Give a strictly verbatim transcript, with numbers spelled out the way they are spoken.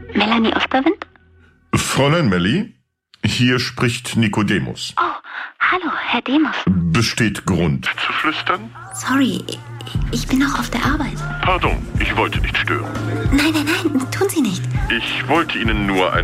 Melanie Osterwind? Fräulein Melli, hier spricht Nikodemus. Oh, hallo, Herr Demos. Besteht Grund Zu flüstern? Sorry, ich bin noch auf der Arbeit. Pardon, ich wollte nicht stören. Nein, nein, nein, tun Sie nicht. Ich wollte Ihnen nur ein